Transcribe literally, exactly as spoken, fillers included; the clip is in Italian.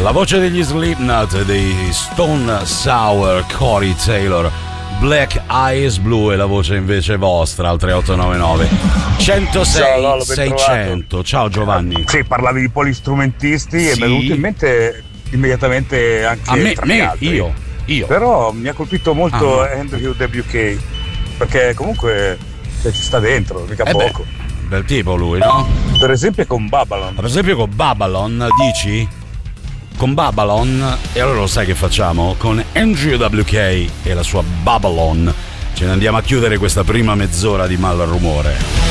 La voce degli Slipknot, dei Stone Sour, Corey Taylor. Black Eyes Blue è la voce invece vostra al tre otto nove nove centosei Ciao, seicento. Ciao Giovanni. Sì, parlavi di polistrumentisti Sì. e mi è venuto in mente immediatamente anche A me, tra me gli altri. io, io. Però mi ha colpito molto Ah, no. Andrew W K, perché comunque cioè, ci sta dentro, mica Eh poco. beh, bel tipo lui, no? Per esempio con Babylon. Per esempio con Babylon, dici? Con Babylon, e allora lo sai che facciamo? Con Andrew W K e la sua Babylon ce ne andiamo a chiudere questa prima mezz'ora di Malrumore.